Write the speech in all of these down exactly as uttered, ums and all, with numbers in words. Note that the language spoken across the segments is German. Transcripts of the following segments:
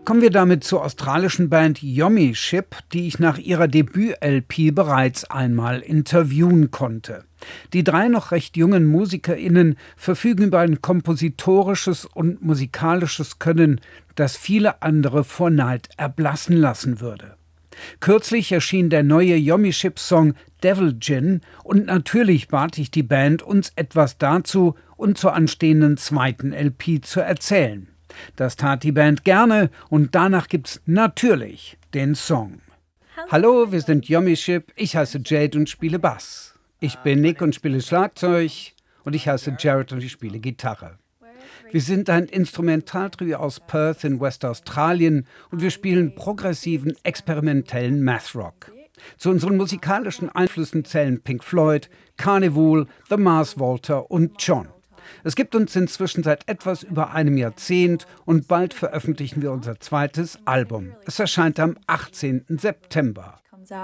Kommen wir damit zur australischen Band Yummy Ship, die ich nach ihrer Debüt-L P bereits einmal interviewen konnte. Die drei noch recht jungen MusikerInnen verfügen über ein kompositorisches und musikalisches Können, das viele andere vor Neid erblassen lassen würde. Kürzlich erschien der neue Yummy Ship-Song Devil Gin und natürlich bat ich die Band, uns etwas dazu und zur anstehenden zweiten L P zu erzählen. Das tat die Band gerne und danach gibt's natürlich den Song. Hallo, wir sind Yummy Ship, ich heiße Jade und spiele Bass. Ich bin Nick und spiele Schlagzeug und ich heiße Jared und ich spiele Gitarre. Wir sind ein Instrumentaltrio aus Perth in Westaustralien und wir spielen progressiven, experimentellen Math-Rock. Zu unseren musikalischen Einflüssen zählen Pink Floyd, Carnival, The Mars Volta und John. Es gibt uns inzwischen seit etwas über einem Jahrzehnt und bald veröffentlichen wir unser zweites Album. Es erscheint am achtzehnten September.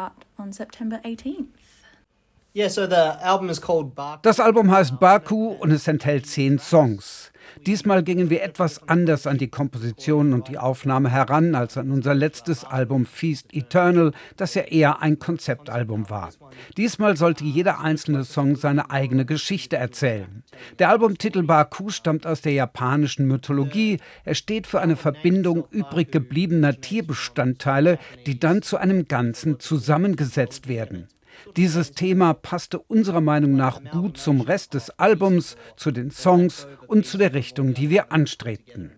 Das Album heißt Baku und es enthält zehn Songs. Diesmal gingen wir etwas anders an die Komposition und die Aufnahme heran als an unser letztes Album Feast Eternal, das ja eher ein Konzeptalbum war. Diesmal sollte jeder einzelne Song seine eigene Geschichte erzählen. Der Albumtitel Baku stammt aus der japanischen Mythologie. Er steht für eine Verbindung übrig gebliebener Tierbestandteile, die dann zu einem Ganzen zusammengesetzt werden. Dieses Thema passte unserer Meinung nach gut zum Rest des Albums, zu den Songs und zu der Richtung, die wir anstrebten.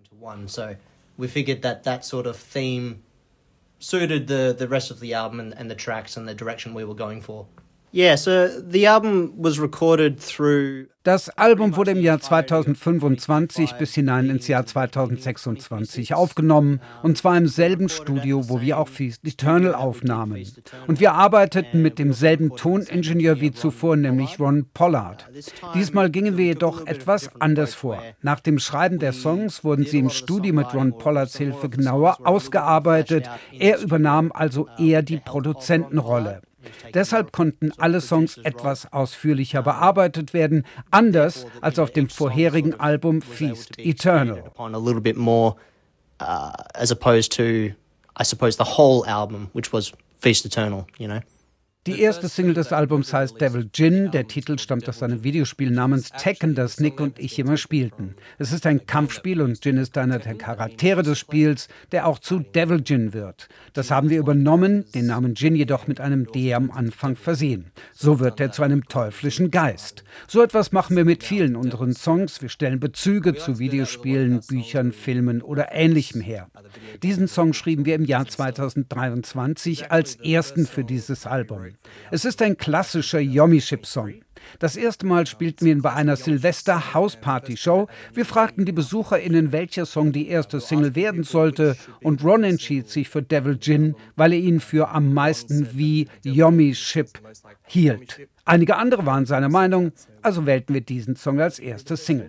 We figured that that sort of theme suited the the rest of the album and, and the tracks and the direction we were going for. Yeah, so the album was recorded through. Das Album wurde im Jahr zweitausendfünfundzwanzig bis hinein ins Jahr zweitausendsechsundzwanzig aufgenommen, und zwar im selben Studio, wo wir auch Feast Eternal aufnahmen. Und wir arbeiteten mit demselben Toningenieur wie zuvor, nämlich Ron Pollard. Diesmal gingen wir jedoch etwas anders vor. Nach dem Schreiben der Songs wurden sie im Studio mit Ron Pollards Hilfe genauer ausgearbeitet. Er übernahm also eher die Produzentenrolle. Deshalb konnten alle Songs etwas ausführlicher bearbeitet werden, anders als auf dem vorherigen Album Feast Eternal. A little bit more uh, as opposed to, I suppose, the whole album, which was Feast Eternal, you know. Die erste Single des Albums heißt Devil Gin. Der Titel stammt aus einem Videospiel namens Tekken, das Nick und ich immer spielten. Es ist ein Kampfspiel und Jin ist einer der Charaktere des Spiels, der auch zu Devil Gin wird. Das haben wir übernommen, den Namen Jin jedoch mit einem D am Anfang versehen. So wird er zu einem teuflischen Geist. So etwas machen wir mit vielen unseren Songs. Wir stellen Bezüge zu Videospielen, Büchern, Filmen oder Ähnlichem her. Diesen Song schrieben wir im Jahr zweitausenddreiundzwanzig als ersten für dieses Album. Es ist ein klassischer Yummy Ship-Song. Das erste Mal spielten wir ihn bei einer Silvester-House-Party-Show. Wir fragten die BesucherInnen, welcher Song die erste Single werden sollte, und Ron entschied sich für Devil Gin, weil er ihn für am meisten wie Yummy Ship hielt. Einige andere waren seiner Meinung, also wählten wir diesen Song als erste Single.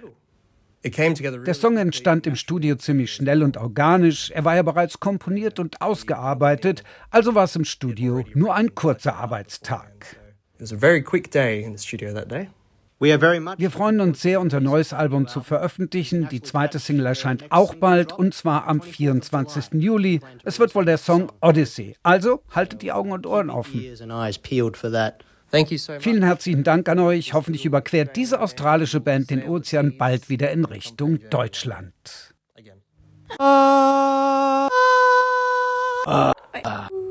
Der Song entstand im Studio ziemlich schnell und organisch. Er war ja bereits komponiert und ausgearbeitet, also war es im Studio nur ein kurzer Arbeitstag. Wir freuen uns sehr, unser neues Album zu veröffentlichen. Die zweite Single erscheint auch bald, und zwar am vierundzwanzigsten Juli. Es wird wohl der Song Odyssey. Also haltet die Augen und Ohren offen. Vielen herzlichen Dank an euch. Hoffentlich überquert diese australische Band den Ozean bald wieder in Richtung Deutschland. Ah. Ah.